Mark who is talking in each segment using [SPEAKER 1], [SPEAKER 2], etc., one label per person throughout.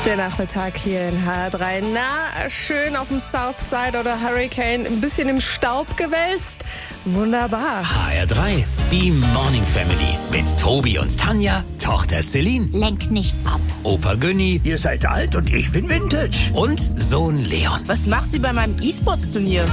[SPEAKER 1] Der Nachmittag hier in HR3. Na, schön auf dem Southside oder Hurricane, ein bisschen im Staub gewälzt. Wunderbar.
[SPEAKER 2] HR3, die Morning Family. Mit Tobi und Tanja, Tochter Celine.
[SPEAKER 3] Lenk nicht ab.
[SPEAKER 2] Opa Günni.
[SPEAKER 4] Ihr seid alt und ich bin Vintage.
[SPEAKER 2] Und Sohn Leon.
[SPEAKER 5] Was macht ihr bei meinem E-Sports-Turnier?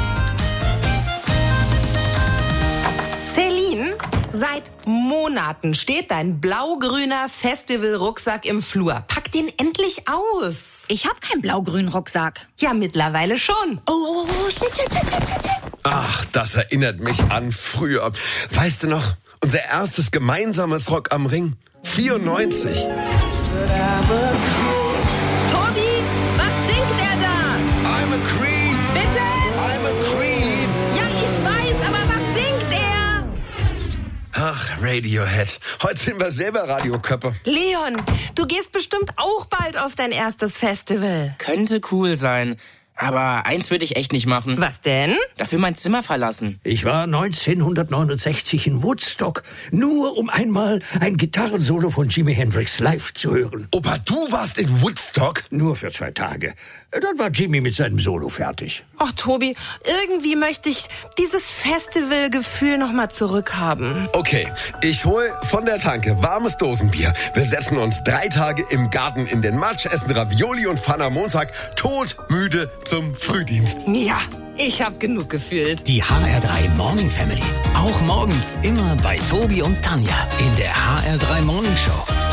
[SPEAKER 6] Celine, seit Monaten steht dein blau-grüner Festival-Rucksack im Flur. Pack den endlich aus.
[SPEAKER 3] Ich hab keinen blau-grünen Rucksack.
[SPEAKER 6] Ja, mittlerweile schon.
[SPEAKER 3] Oh, shit.
[SPEAKER 7] Ach, das erinnert mich an früher. Weißt du noch, unser erstes gemeinsames Rock am Ring? 94.
[SPEAKER 6] Tobi, was singt er da?
[SPEAKER 7] I'm a Creep.
[SPEAKER 6] Bitte?
[SPEAKER 7] I'm a Creep.
[SPEAKER 6] Ja, ich weiß, aber was singt er?
[SPEAKER 7] Ach, Radiohead. Heute sind wir selber Radioköppe.
[SPEAKER 6] Leon, du gehst bestimmt auch bald auf dein erstes Festival.
[SPEAKER 5] Könnte cool sein. Aber eins würde ich echt nicht machen.
[SPEAKER 6] Was denn?
[SPEAKER 5] Dafür mein Zimmer verlassen.
[SPEAKER 4] Ich war 1969 in Woodstock, nur um einmal ein Gitarrensolo von Jimi Hendrix live zu hören.
[SPEAKER 7] Opa, du warst in Woodstock?
[SPEAKER 4] Nur für 2 Tage. Dann war Jimi mit seinem Solo fertig.
[SPEAKER 6] Ach, Tobi, irgendwie möchte ich dieses Festivalgefühl noch mal zurückhaben.
[SPEAKER 7] Okay, ich hol von der Tanke warmes Dosenbier. Wir setzen uns 3 Tage im Garten in den Matsch, essen Ravioli und fahren am Montag todmüde zum Frühdienst.
[SPEAKER 6] Ja, ich hab genug gefühlt.
[SPEAKER 2] Die HR3 Morning Family. Auch morgens immer bei Tobi und Tanja in der HR3 Morning Show.